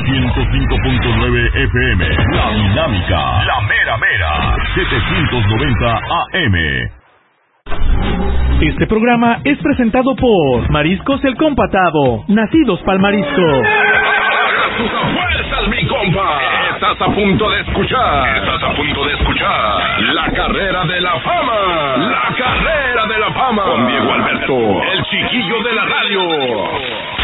105.9 FM. La Dinámica. La Mera Mera. 790 AM. Este programa es presentado por Mariscos El Compatado, nacidos pa'l marisco. ¡Fuerzas, mi compa! Estás a punto de escuchar. La Carrera de la Fama. La Carrera de la Fama. Con Diego Alberto, el chiquillo de la radio.